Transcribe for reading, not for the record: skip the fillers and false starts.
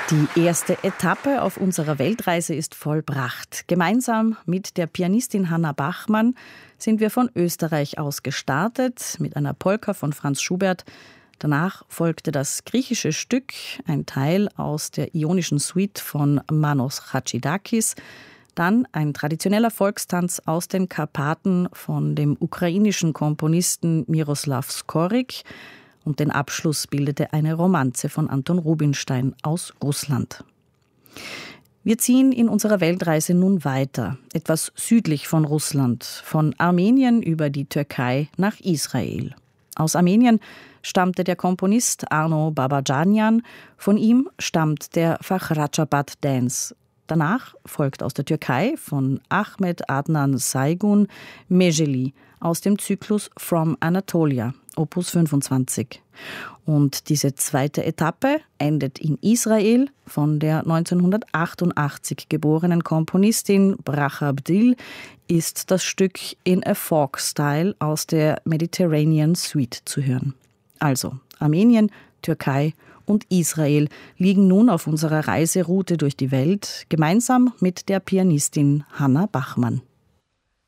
Die erste Etappe auf unserer Weltreise ist vollbracht. Gemeinsam mit der Pianistin Hanna Bachmann sind wir von Österreich aus gestartet mit einer Polka von Franz Schubert. Danach folgte das griechische Stück, ein Teil aus der Ionischen Suite von Manos Chatschidakis. Dann ein traditioneller Volkstanz aus den Karpaten von dem ukrainischen Komponisten Miroslav Skorik. Und den Abschluss bildete eine Romanze von Anton Rubinstein aus Russland. Wir ziehen in unserer Weltreise nun weiter, etwas südlich von Russland, von Armenien über die Türkei nach Israel. Aus Armenien stammte der Komponist Arno Babacanyan, von ihm stammt der Fakhrachabad Dance. Danach folgt aus der Türkei von Ahmet Adnan Saygun Mejeli aus dem Zyklus From Anatolia, Opus 25. Und diese zweite Etappe endet in Israel von der 1988 geborenen Komponistin Bracha Abdil ist das Stück In a Folk Style aus der Mediterranean Suite zu hören. Also Armenien, Türkei und Israel liegen nun auf unserer Reiseroute durch die Welt, gemeinsam mit der Pianistin Hanna Bachmann.